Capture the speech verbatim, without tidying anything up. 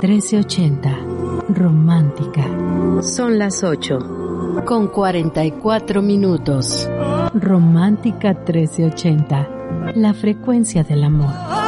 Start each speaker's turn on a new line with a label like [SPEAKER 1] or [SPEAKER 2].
[SPEAKER 1] trece ochenta. Romántica.
[SPEAKER 2] Son las ocho, con cuarenta y cuatro minutos.
[SPEAKER 1] Romántica trece ochenta. La frecuencia del amor.